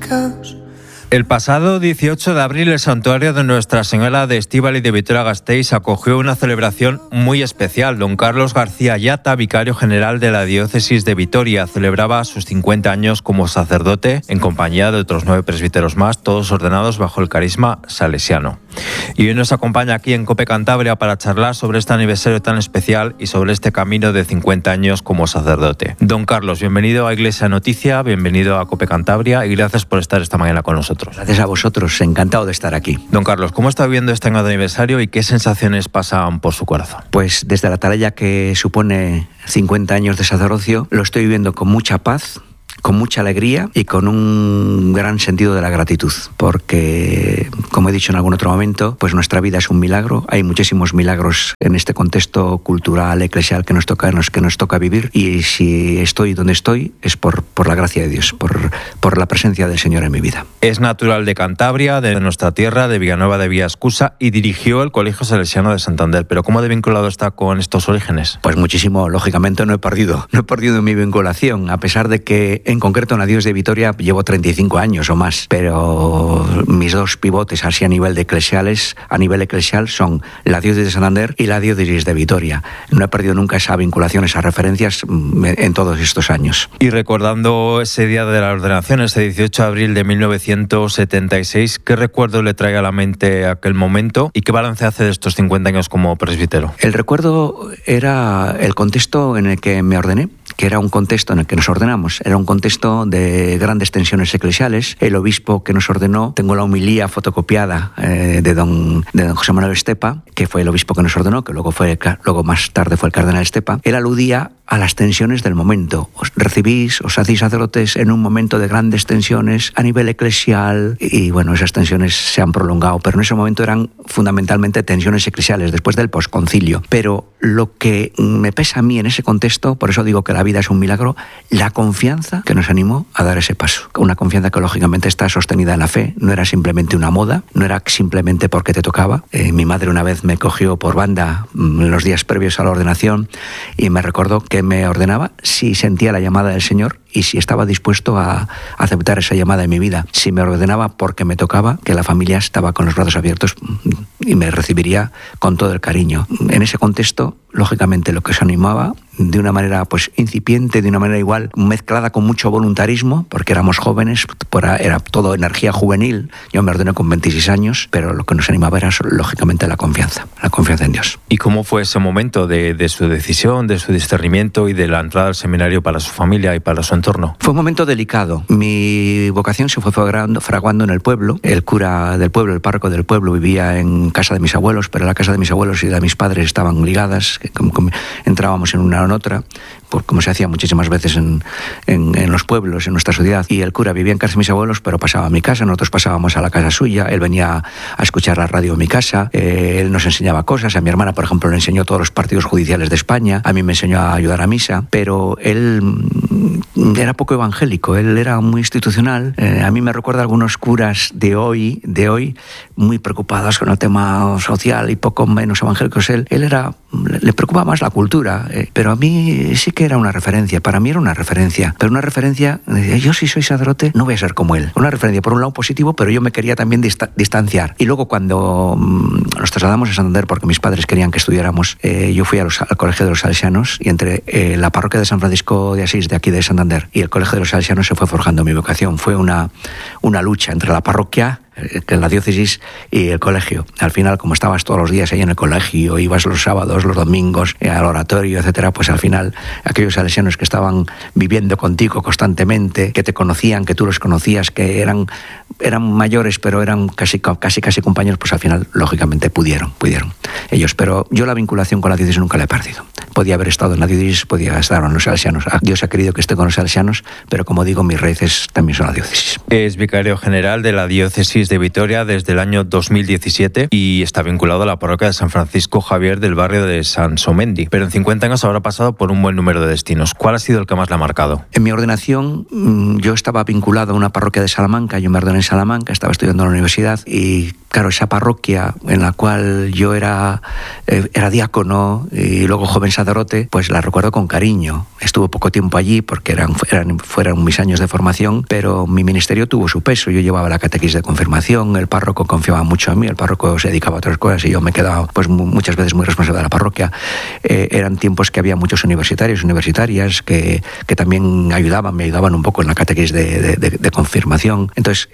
El pasado 18 de abril el santuario de Nuestra Señora de Estíbaliz de Vitoria-Gasteiz acogió una celebración muy especial. Don Carlos García Ayata, vicario general de la diócesis de Vitoria, celebraba sus 50 años como sacerdote en compañía de otros 9 presbíteros más, todos ordenados bajo el carisma salesiano. Y hoy nos acompaña aquí en COPE Cantabria para charlar sobre este aniversario tan especial y sobre este camino de 50 años como sacerdote. Don Carlos, bienvenido a Iglesia Noticia, bienvenido a COPE Cantabria y gracias por estar esta mañana con nosotros. Gracias a vosotros, encantado de estar aquí. Don Carlos, ¿cómo está viviendo este año de aniversario y qué sensaciones pasan por su corazón? Pues desde la atalaya que supone 50 años de sacerdocio, lo estoy viviendo con mucha paz, con mucha alegría y con un gran sentido de la gratitud, porque, como he dicho en algún otro momento, pues nuestra vida es un milagro. Hay muchísimos milagros en este contexto cultural, eclesial que nos toca vivir, y si estoy donde estoy es por la gracia de Dios, por la presencia del Señor en mi vida. Es natural de Cantabria, de nuestra tierra, de Villanueva de Villaescusa, y dirigió el Colegio Salesiano de Santander. ¿Pero cómo de vinculado está con estos orígenes? Pues muchísimo, lógicamente no he perdido mi vinculación, a pesar de que en concreto en la diócesis de Vitoria llevo 35 años o más, pero mis dos pivotes así a nivel eclesial son la diócesis de Santander y la diócesis de Vitoria. No he perdido nunca esa vinculación, esas referencias en todos estos años. Y recordando ese día de la ordenación, ese 18 de abril de 1976, ¿qué recuerdo le trae a la mente aquel momento y qué balance hace de estos 50 años como presbítero? El recuerdo era el contexto en el que me ordené, que era un contexto en el que nos ordenamos, era un contexto de grandes tensiones eclesiales. El obispo que nos ordenó, tengo la homilía fotocopiada de don José Manuel Estepa, que fue el obispo que nos ordenó, que luego más tarde fue el cardenal Estepa. Él aludía a las tensiones del momento. Os hacéis sacerdotes en un momento de grandes tensiones a nivel eclesial, y bueno, esas tensiones se han prolongado, pero en ese momento eran fundamentalmente tensiones eclesiales después del posconcilio. Pero lo que me pesa a mí en ese contexto, por eso digo que la vida es un milagro, la confianza que nos animó a dar ese paso. Una confianza que lógicamente está sostenida en la fe, no era simplemente una moda, no era simplemente porque te tocaba. Mi madre una vez me cogió por banda en los días previos a la ordenación y me recordó que me ordenaba si sentía la llamada del Señor y si estaba dispuesto a aceptar esa llamada en mi vida. Si me ordenaba porque me tocaba, que la familia estaba con los brazos abiertos y me recibiría con todo el cariño. En ese contexto, lógicamente, lo que se animaba de una manera pues incipiente, de una manera igual mezclada con mucho voluntarismo, porque éramos jóvenes, era todo energía juvenil. Yo me ordené con 26 años, pero lo que nos animaba era lógicamente la confianza en Dios. ¿Y cómo fue ese momento de su decisión, de su discernimiento y de la entrada al seminario para su familia y para su entorno? Fue un momento delicado. Mi vocación se fue fraguando en el pueblo. El cura del pueblo, el párroco del pueblo, vivía en casa de mis abuelos, pero la casa de mis abuelos y la de mis padres estaban ligadas. Entrábamos en una o en otra, como se hacía muchísimas veces en los pueblos, en nuestra sociedad. Y el cura vivía en casa de mis abuelos, pero pasaba a mi casa, nosotros pasábamos a la casa suya, él venía a escuchar la radio en mi casa, él nos enseñaba cosas. A mi hermana, por ejemplo, le enseñó todos los partidos judiciales de España, a mí me enseñó a ayudar a misa, pero él era poco evangélico, él era muy institucional. A mí me recuerda a algunos curas de hoy muy preocupados con el tema social y poco menos evangélicos. Él le preocupaba más la cultura, pero a mí sí que era una referencia, para mí era una referencia, pero una referencia, yo si soy sacerdote no voy a ser como él. Una referencia por un lado positivo, pero yo me quería también distanciar. Y luego cuando nos trasladamos a Santander, porque mis padres querían que estudiáramos, yo fui al Colegio de los Salesianos, y entre la parroquia de San Francisco de Asís de aquí de Santander y el Colegio de los Salesianos se fue forjando mi vocación. Fue una lucha entre la parroquia, que es la diócesis, y el colegio. Al final, como estabas todos los días ahí en el colegio, ibas los sábados, los domingos, al oratorio, etcétera, pues al final aquellos salesianos que estaban viviendo contigo constantemente, que te conocían, que tú los conocías, que eran mayores, pero eran casi compañeros, pues al final, lógicamente, pudieron ellos. Pero yo la vinculación con la diócesis nunca la he perdido. Podía haber estado en la diócesis, podía estar en los salesianos. Dios ha querido que esté con los salesianos, pero como digo, mis raíces también son la diócesis. Es vicario general de la diócesis diócesis de Vitoria desde el año 2017 y está vinculado a la parroquia de San Francisco Javier del barrio de San Somendi. Pero en 50 años habrá pasado por un buen número de destinos. ¿Cuál ha sido el que más le ha marcado? En mi ordenación yo estaba vinculado a una parroquia de Salamanca, yo me ordené en Salamanca, estaba estudiando en la universidad y claro, esa parroquia en la cual yo era diácono y luego joven sacerdote, pues la recuerdo con cariño. Estuve poco tiempo allí porque fueron mis años de formación, pero mi ministerio tuvo su peso. Yo llevaba la catequesis de confirmación, el párroco confiaba mucho en mí, el párroco se dedicaba a otras cosas y yo me quedaba pues muchas veces muy responsable de la parroquia. Eran tiempos que había muchos universitarios, universitarias que también me ayudaban un poco en la catequesis de confirmación. Entonces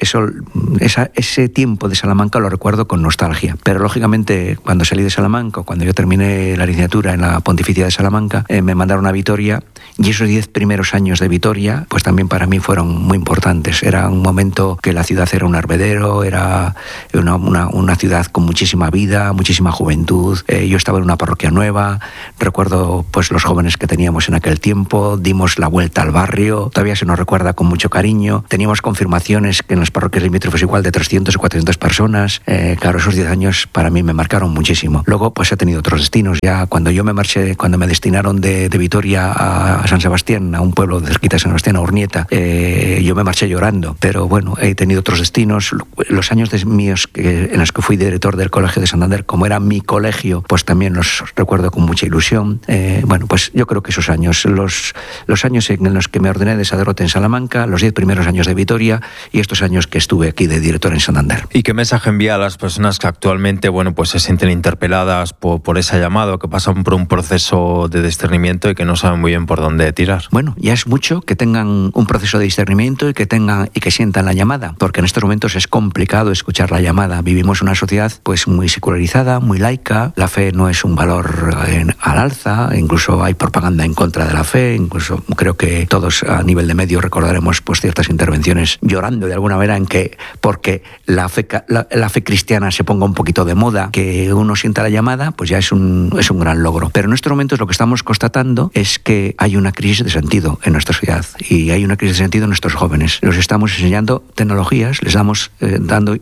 ese tiempo de Salamanca lo recuerdo con nostalgia. Pero lógicamente cuando salí de Salamanca, cuando yo terminé la licenciatura en la Pontificia de Salamanca, me mandaron a Vitoria y esos 10 primeros años de Vitoria pues también para mí fueron muy importantes. Era un momento que la ciudad era un hervedero, era una ciudad con muchísima vida, muchísima juventud. Yo estaba en una parroquia nueva, recuerdo pues los jóvenes que teníamos en aquel tiempo, dimos la vuelta al barrio, todavía se nos recuerda con mucho cariño. Teníamos confirmaciones que en las parroquias limítrofes igual de 300 o 400 personas. Claro, esos 10 años para mí me marcaron muchísimo. Luego pues he tenido otros destinos. Ya cuando yo me marché, cuando me destinaron de Vitoria a San Sebastián, a un pueblo cerquita de San Sebastián, a Urnieta, yo me marché llorando. Pero bueno, he tenido otros destinos. Los años míos en los que fui director del Colegio de Santander, como era mi colegio, pues también los recuerdo con mucha ilusión. Bueno, pues yo creo que esos años, los años en los que me ordené de sacerdote en Salamanca, los 10 primeros años de Vitoria y estos años que estuve aquí de director en Santander. ¿Y qué mensaje envía a las personas que actualmente, bueno, pues se sienten interpeladas por ese llamado, que pasan por un proceso de discernimiento y que no saben muy bien por dónde tirar? Bueno, ya es mucho que tengan un proceso de discernimiento y que sientan la llamada, porque en estos momentos es complicado escuchar la llamada. Vivimos una sociedad pues muy secularizada, muy laica, la fe no es un valor al alza, incluso hay propaganda en contra de la fe, incluso creo que todos a nivel de medios recordaremos pues ciertas intervenciones llorando de alguna manera porque la fe cristiana se ponga un poquito de moda, que uno sienta la llamada, pues ya es un gran logro. Pero en estos momentos lo que estamos constatando es que hay una crisis de sentido en nuestra sociedad y hay una crisis de sentido en nuestros jóvenes. Les estamos enseñando tecnologías, les estamos dando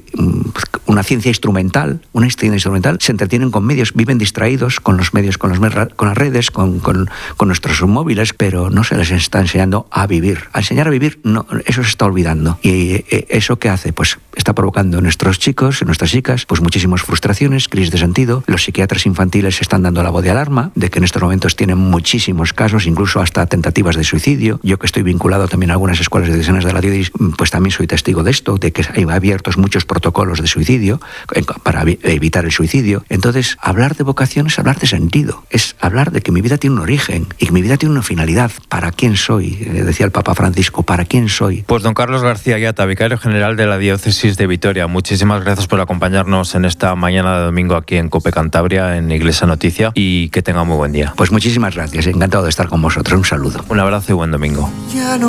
una ciencia instrumental, se entretienen con medios, viven distraídos con los medios, con las redes, con nuestros móviles, pero no se les está enseñando a vivir. A enseñar a vivir, no, eso se está olvidando. Y eso ¿qué hace? Pues está provocando en nuestros chicos, en nuestras chicas, pues muchísimas frustraciones, crisis de sentido. Los psiquiatras infantiles están dando la voz de alarma de que en estos momentos tienen muchísimos casos, incluso hasta tentativas de suicidio. Yo que estoy vinculado también a algunas escuelas de diócesis de la diócesis, pues también soy testigo de esto, de que hay abiertos muchos protocolos de suicidio para evitar el suicidio. Entonces, hablar de vocación es hablar de sentido, es hablar de que mi vida tiene un origen y que mi vida tiene una finalidad. ¿Para quién soy? Decía el Papa Francisco, ¿para quién soy? Pues don Carlos García Ayata, vicario general de la diócesis de Vitoria, muchísimas gracias por acompañarnos en esta mañana de domingo aquí en COPE Cantabria, en Iglesia Noticia, y que tenga muy buen día. Pues muchísimas gracias, encantado de estar con vosotros, un saludo. Un abrazo y buen domingo.